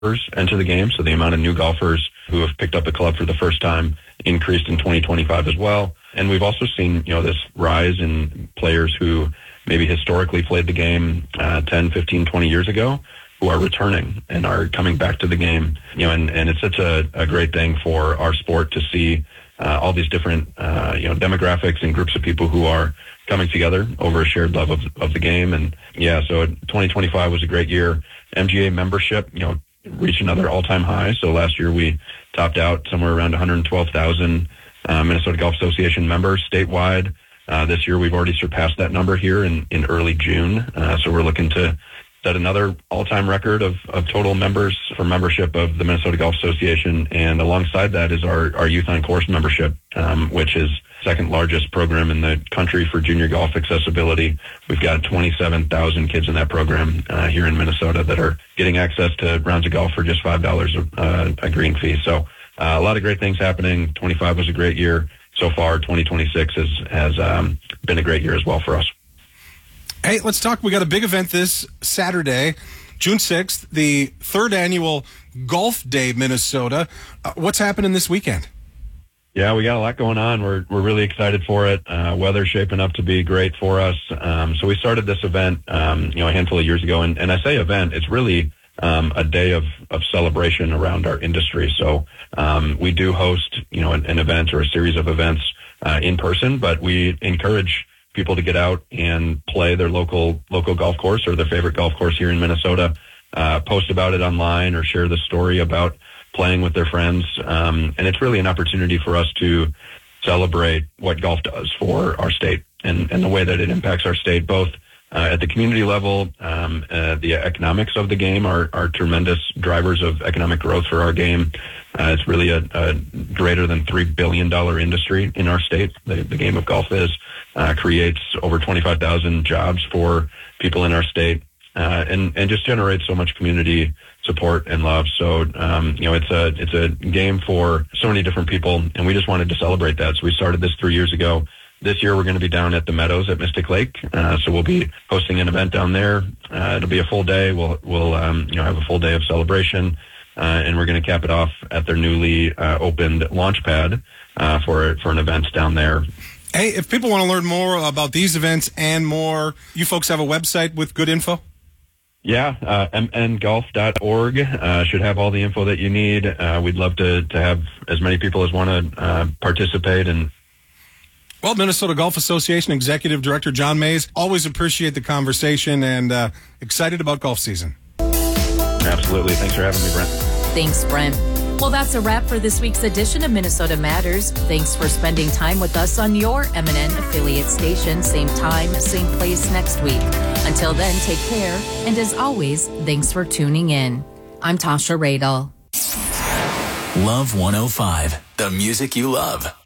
enter the game. So the amount of new golfers who have picked up the club for the first time increased in 2025 as well. And we've also seen, this rise in players who maybe historically played the game 10, 15, 20 years ago, who are returning and are coming back to the game. And it's such a great thing for our sport to see all these different, demographics and groups of people who are coming together over a shared love of the game. And so 2025 was a great year. MGA membership, reached another all-time high. So last year we topped out somewhere around 112,000 Minnesota Golf Association members statewide. This year we've already surpassed that number here in early June. So we're looking to set another all-time record of total members for membership of the Minnesota Golf Association. And alongside that is our Youth on Course membership, which is second largest program in the country for junior golf accessibility. We've got 27,000 kids in that program here in Minnesota that are getting access to rounds of golf for just $5 a green fee. So a lot of great things happening. 25 was a great year. So far, 2026 has been a great year as well for us. Hey, let's talk. We got a big event this Saturday, June 6th, the third annual Golf Day Minnesota. What's happening this weekend? Yeah, we got a lot going on. We're really excited for it. Weather's shaping up to be great for us. So we started this event, a handful of years ago. And I say event, it's really a day of celebration around our industry. So we do host, an event or a series of events in person, but we encourage people to get out and play their local golf course or their favorite golf course here in Minnesota, post about it online or share the story about playing with their friends. And it's really an opportunity for us to celebrate what golf does for our state and the way that it impacts our state, both at the community level. The economics of the game are tremendous drivers of economic growth for our game. It's really a greater than $3 billion industry in our state. The game of golf creates over 25,000 jobs for people in our state, and just generates so much community support and love. So, it's a game for so many different people, and we just wanted to celebrate that. So we started this 3 years ago. This year we're going to be down at the Meadows at Mystic Lake. So we'll be hosting an event down there. It'll be a full day. We'll have a full day of celebration. And we're going to cap it off at their newly opened launch pad for an event down there. Hey, if people want to learn more about these events and more, you folks have a website with good info? Yeah, mngolf.org should have all the info that you need. We'd love to have as many people as want to participate. Well, Minnesota Golf Association Executive Director John Mays, always appreciate the conversation and excited about golf season. Absolutely. Thanks for having me, Brent. Thanks, Brent. Well, that's a wrap for this week's edition of Minnesota Matters. Thanks for spending time with us on your MNN affiliate station. Same time, same place next week. Until then, take care. And as always, thanks for tuning in. I'm Tasha Radel. Love 105, the music you love.